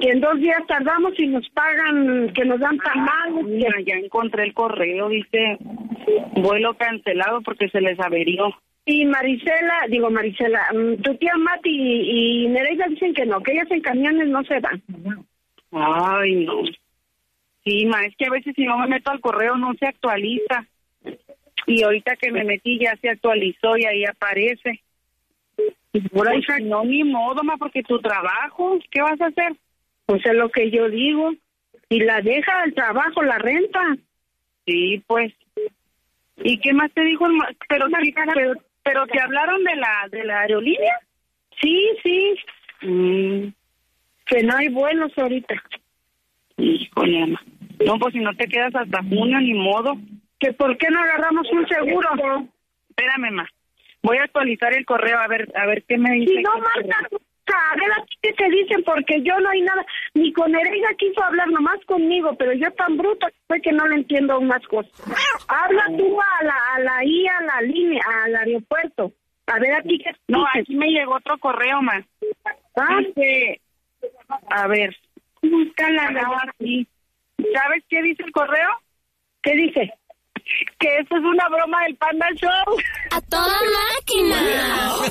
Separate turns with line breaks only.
que en 2 días tardamos y nos pagan, que nos dan tamales.
Mira, ya encontré el correo, dice vuelo cancelado porque se les averió.
Y Marisela, tu tía Mati y Nereida dicen que no, que ellas en camiones no se van.
Ay, no. Sí, ma, es que a veces si no me meto al correo no se actualiza. Y ahorita que me metí ya se actualizó y ahí aparece. Por ahí, no, ni modo, ma, porque tu trabajo, ¿qué vas a hacer?
Pues es lo que yo digo. Y la deja el trabajo, la renta.
Sí, pues. ¿Y qué más te dijo? Pero te hablaron de la aerolínea.
Sí. Que no hay vuelos ahorita.
Híjole, ama. No, pues si no te quedas hasta junio, ni modo.
¿Que por qué no agarramos un seguro?
Espérame, ma. Voy a actualizar el correo a ver qué me dice.
Sí, no, Marta, a ver a ti qué te dicen, porque yo no hay nada. Ni con Nereida quiso hablar, nomás conmigo, pero yo tan bruta fue que no le entiendo unas cosas. Habla tú a la línea, al aeropuerto. A ver a ti qué te
No,
dicen.
aquí me llegó otro correo, ma. Dice, a ver, aquí. ¿Sabes qué dice el correo?
¿Qué dice?
Que eso es una broma del Panda Show.
¡A toda máquina!